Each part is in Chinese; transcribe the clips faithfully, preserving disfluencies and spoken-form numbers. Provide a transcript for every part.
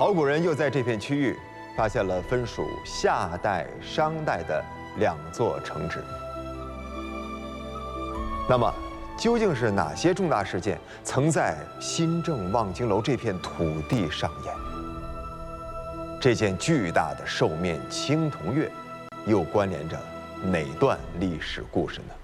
考古人又在这片区域发现了分属夏代、商代的两座城址。那么，究竟是哪些重大事件曾在新郑望京楼这片土地上演？这件巨大的兽面青铜月，又关联着哪段历史故事呢？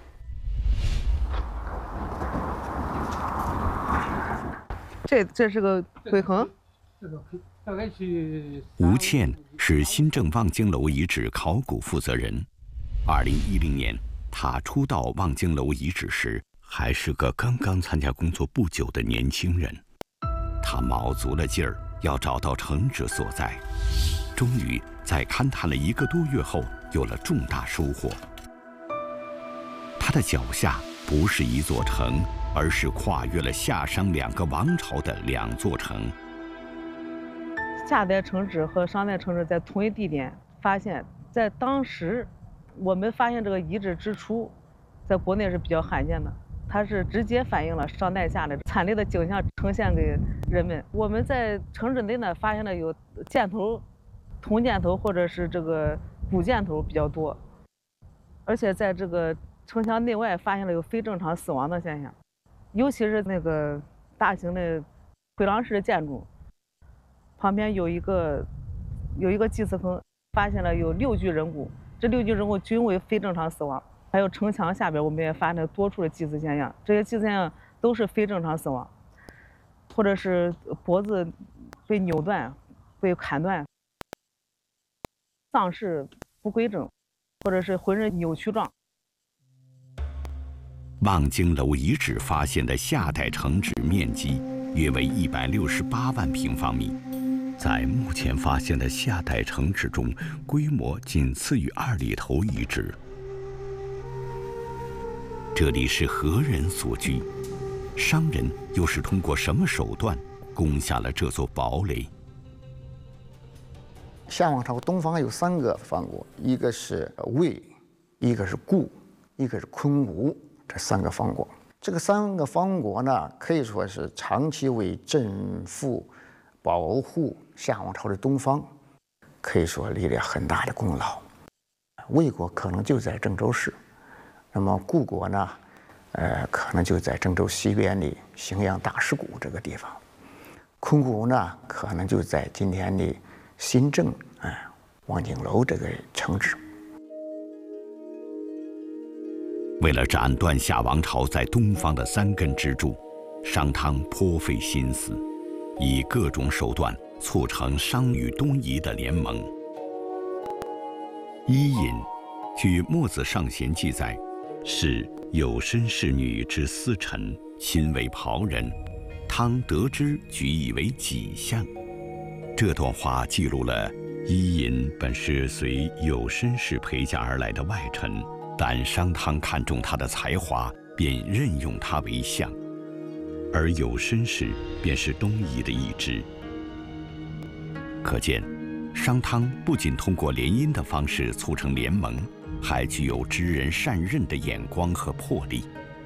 这这是个灰坑。 这个大概是。 吴倩是新郑望京楼遗址考古负责人。二零一零年，他初到望京楼遗址时，还是个刚刚参加工作不久的年轻人。他卯足了劲儿要找到城址所在，终于在勘探了一个多月后，有了重大收获。他的脚下不是一座城，而是跨越了夏商两个王朝的两座城。 夏代城址和商代城址在同一地点发现，在当时，我们发现这个遗址之初，在国内是比较罕见的。它是直接反映了商代夏的惨烈的景象，呈现给人们。我们在城址内呢，发现了有箭头、铜箭头或者是这个古箭头比较多，而且在这个城墙内外发现了有非正常死亡的现象，尤其是那个大型的回廊式建筑旁边有一个有一个祭祀坑，发现了有六具人骨，这六具人骨均为非正常死亡。还有城墙下边，我们也发现了多处的祭祀现象，这些祭祀现象都是非正常死亡，或者是脖子被扭断、被砍断、丧事不规整，或者是浑身扭曲状。 望京楼遗址发现的夏代城址面积约为一百六十八万平方米，在目前发现的夏代城址中，规模仅次于二里头遗址。这里是何人所居？商人又是通过什么手段攻下了这座堡垒？ 夏王朝东方有三个方国，一个是魏，一个是顾，一个是昆吾，这三个方国。这个三个方国呢，可以说是长期为镇抚、保护夏王朝的东方，可以说立了很大的功劳。魏国可能就在郑州市。那么顾国呢，呃，可能就在郑州西边的荥阳大石谷这个地方；昆吾呢，可能就在今天的新郑啊、呃、望京楼这个城址。 为了斩断夏王朝在东方的三根支柱，商汤颇费心思，以各种手段促成商与东夷的联盟。伊尹，据《墨子上贤》记载，是有身侍女之司臣，亲为袍人。汤得之，举以为己相。这段话记录了伊尹本是随有身氏陪嫁而来的外臣，但商汤看中他的才华，便任用他为相，而有身氏便是东夷的一支。可见，商汤不仅通过联姻的方式促成联盟，还具有知人善任的眼光和魄力。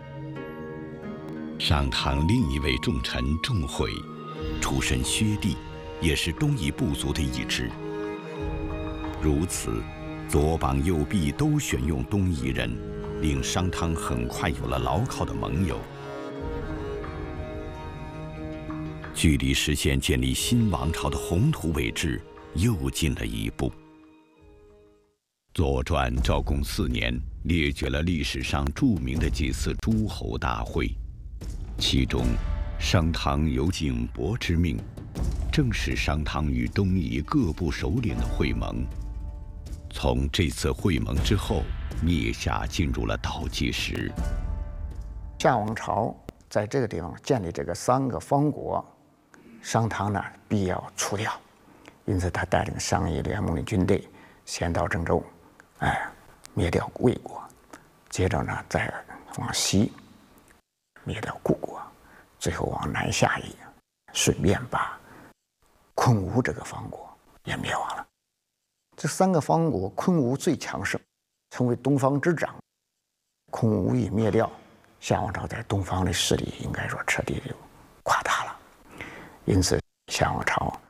商汤另一位重臣仲悔，出身薛地，也是东夷部族的一支。如此，左膀右臂都选用东夷人，令商汤很快有了牢靠的盟友，距离实现建立新王朝的宏图伟志又近了一步。《左传》赵公四年列举了历史上著名的几次诸侯大会，其中商汤有景伯之命，正是商汤与东夷各部首领的会盟。从这次会盟之后，灭夏进入了倒计时。 夏王朝在这个地方建立这个三个方国，商汤呢必要除掉，因此他带领商夷联盟的军队先到郑州，哎，灭掉魏国，接着呢再往西灭掉顾国，最后往南下移，顺便把昆吾这个方国也灭亡了。这三个方国，昆吾最强盛，成为东方之长。昆吾一灭掉，夏王朝在东方的势力应该说彻底就垮塌了。因此，夏王朝